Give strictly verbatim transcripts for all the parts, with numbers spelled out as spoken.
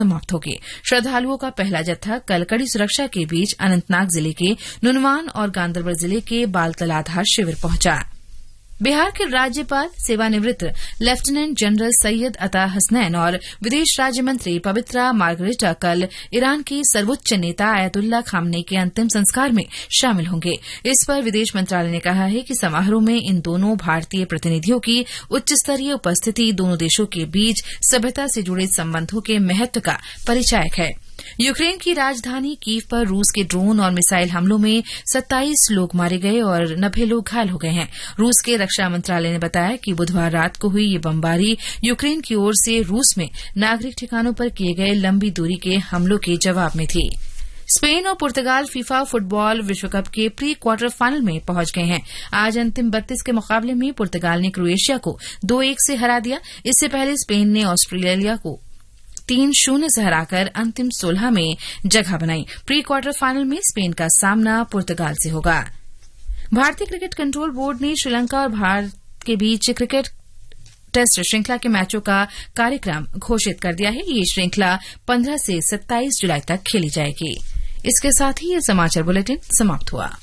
समाप्त होगी। श्रद्धालुओं का पहला जत्था कल कड़ी सुरक्षा के बीच अनंतनाग जिले के नुनवान और गांदरबल जिले के बालतल आधार शिविर पहुंचा। बिहार के राज्यपाल सेवानिवृत्त लेफ्टिनेंट जनरल सैयद अता हसनैन और विदेश राज्य मंत्री पवित्रा मार्गरेटा कल ईरान की सर्वोच्च नेता आयतुल्ला खामनेई के अंतिम संस्कार में शामिल होंगे। इस पर विदेश मंत्रालय ने कहा है कि समारोह में इन दोनों भारतीय प्रतिनिधियों की उच्च स्तरीय उपस्थिति दोनों देशों के बीच सभ्यता से जुड़े संबंधों के महत्व का परिचायक है। यूक्रेन की राजधानी कीव पर रूस के ड्रोन और मिसाइल हमलों में सत्ताईस लोग मारे गए और नब्बे लोग घायल हो गए हैं। रूस के रक्षा मंत्रालय ने बताया कि बुधवार रात को हुई ये बमबारी यूक्रेन की ओर से रूस में नागरिक ठिकानों पर किए गए लंबी दूरी के हमलों के जवाब में थी। स्पेन और पुर्तगाल फीफा फुटबॉल विश्वकप के प्री क्वार्टर फाइनल में पहुंच गए हैं। आज अंतिम बत्तीस के मुकाबले में पुर्तगाल ने क्रोएशिया को दो एक से हरा दिया। इससे पहले स्पेन ने ऑस्ट्रेलिया को तीन शून्य से हराकर अंतिम सोलह में जगह बनाई। प्री क्वार्टर फाइनल में स्पेन का सामना पुर्तगाल से होगा। भारतीय क्रिकेट कंट्रोल बोर्ड ने श्रीलंका और भारत के बीच क्रिकेट टेस्ट श्रृंखला के मैचों का कार्यक्रम घोषित कर दिया है। ये श्रृंखला पंद्रह से सत्ताईस जुलाई तक खेली जाएगी। इसके साथ ही ये समाचार बुलेटिन समाप्त हुआ।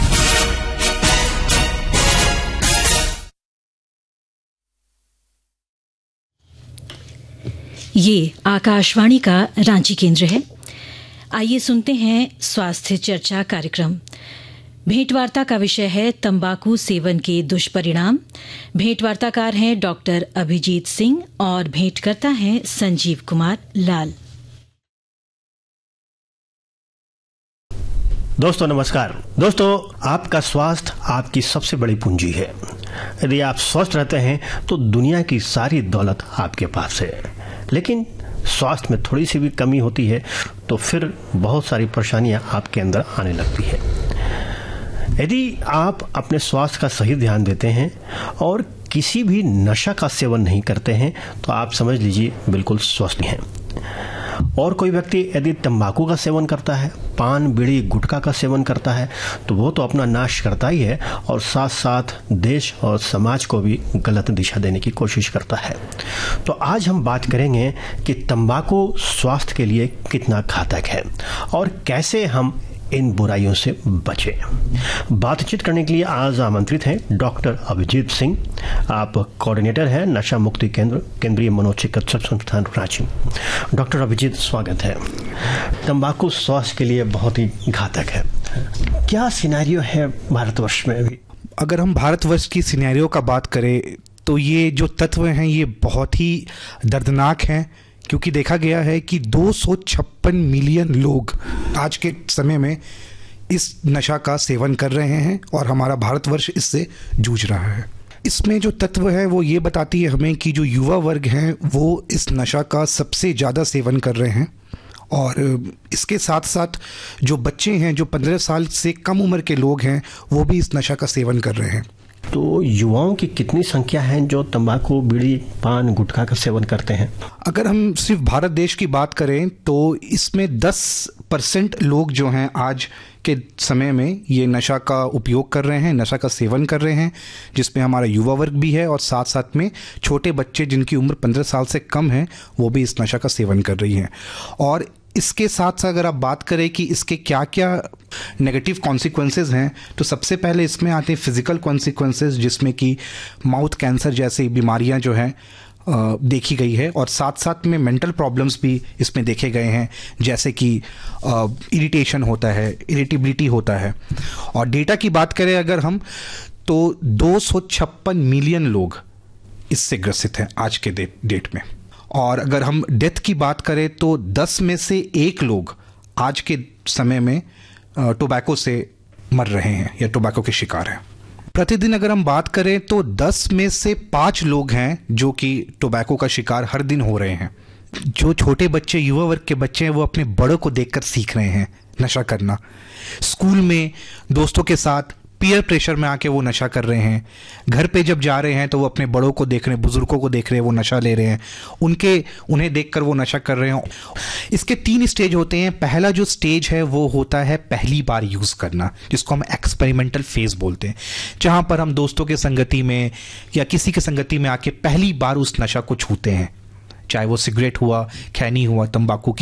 ये आकाशवाणी का रांची केंद्र है। आइए सुनते हैं स्वास्थ्य चर्चा कार्यक्रम। भेंटवार्ता का विषय है तंबाकू सेवन के दुष्परिणाम। भेंटवार्ताकार हैं डॉक्टर अभिजीत सिंह और भेंटकर्ता हैं संजीव कुमार लाल। दोस्तों नमस्कार। दोस्तों, आपका स्वास्थ्य आपकी सबसे बड़ी पूंजी है। यदि आप स्वस्थ रहते हैं तो दुनिया की सारी दौलत आपके पास है। लेकिन स्वास्थ्य में थोड़ी सी भी कमी होती है तो फिर बहुत सारी परेशानियां आपके अंदर आने लगती है। यदि आप अपने स्वास्थ्य का सही ध्यान देते हैं और किसी भी नशा का सेवन नहीं करते हैं तो आप समझ लीजिए बिल्कुल स्वस्थ हैं। और कोई व्यक्ति यदि तंबाकू का सेवन करता है, पान बीड़ी गुटखा का सेवन करता है तो वो तो अपना नाश करता ही है और साथ साथ देश और समाज को भी गलत दिशा देने की कोशिश करता है। तो आज हम बात करेंगे कि तंबाकू स्वास्थ्य के लिए कितना घातक है और कैसे हम इन बुराइयों से बचें। बातचीत करने के लिए आज आमंत्रित हैं डॉक्टर अभिजीत सिंह। आप कोऑर्डिनेटर हैं नशा मुक्ति केंद्र केंद्रीय मनोचिकित्सक संस्थान रांची। डॉक्टर अभिजीत, स्वागत है। तंबाकू स्वास्थ्य के लिए बहुत ही घातक है। क्या सिनेरियो है भारतवर्ष में अभी? अगर हम भारतवर्ष की सिनेरियो का बात करें तो ये जो तत्व हैं ये बहुत ही दर्दनाक हैं, क्योंकि देखा गया है कि दो सौ छप्पन मिलियन लोग आज के समय में इस नशा का सेवन कर रहे हैं और हमारा भारतवर्ष इससे जूझ रहा है। इसमें जो तत्व है वो ये बताती है हमें कि जो युवा वर्ग हैं वो इस नशा का सबसे ज़्यादा सेवन कर रहे हैं और इसके साथ साथ जो बच्चे हैं, जो पंद्रह साल से कम उम्र के लोग हैं, वो भी इस नशा का सेवन कर रहे हैं। तो युवाओं की कितनी संख्या है जो तंबाकू बीड़ी पान गुटखा का सेवन करते हैं? अगर हम सिर्फ भारत देश की बात करें तो इसमें दस परसेंट लोग जो हैं आज के समय में ये नशा का उपयोग कर रहे हैं, नशा का सेवन कर रहे हैं, जिसमें हमारा युवा वर्ग भी है और साथ साथ में छोटे बच्चे जिनकी उम्र पंद्रह साल से कम है वो भी इस नशा का सेवन कर रही हैं। और इसके साथ साथ अगर आप बात करें कि इसके क्या क्या नेगेटिव कॉन्सिक्वेंसेस हैं तो सबसे पहले इसमें आते हैं फिजिकल कॉन्सिक्वेंसेस, जिसमें कि माउथ कैंसर जैसी बीमारियां जो हैं देखी गई है और साथ साथ में मेंटल प्रॉब्लम्स भी इसमें देखे गए हैं, जैसे कि इरिटेशन होता है, इरिटेबिलिटी होता है। और डेटा की बात करें अगर हम तो दो सौ छप्पन मिलियन लोग इससे ग्रसित हैं आज के डेट में। और अगर हम डेथ की बात करें तो दस में से एक लोग आज के समय में टोबैको से मर रहे हैं या टोबैको के शिकार हैं। प्रतिदिन अगर हम बात करें तो दस में से पाँच लोग हैं जो कि टोबैको का शिकार हर दिन हो रहे हैं। जो छोटे बच्चे, युवा वर्ग के बच्चे हैं, वो अपने बड़ों को देखकर सीख रहे हैं नशा करना। स्कूल में दोस्तों के साथ पीयर प्रेशर में आके वो नशा कर रहे हैं। घर पे जब जा रहे हैं तो वो अपने बड़ों को देख रहे हैं, बुजुर्गों को देख रहे हैं, वो नशा ले रहे हैं, उनके उन्हें देखकर वो नशा कर रहे हैं। इसके तीन स्टेज होते हैं। पहला जो स्टेज है वो होता है पहली बार यूज़ करना, जिसको हम एक्सपेरिमेंटल फेज बोलते हैं, जहाँ पर हम दोस्तों के संगति में या किसी के संगति में आके पहली बार उस नशा को छूते हैं। चाहे वो सिगरेट हुआ, खैनी हुआ, तंबाकू की